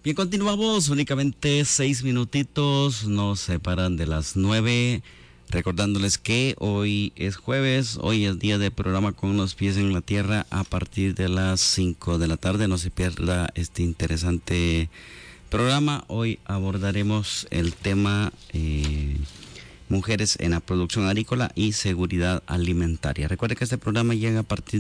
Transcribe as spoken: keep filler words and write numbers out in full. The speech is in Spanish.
Bien, continuamos, únicamente seis minutitos nos separan de las nueve, recordándoles que hoy es jueves, hoy es día de programa Con los pies en la tierra a partir de las cinco de la tarde, no se pierda este interesante programa. Hoy abordaremos el tema eh, mujeres en la producción agrícola y seguridad alimentaria. Recuerde que este programa llega a partir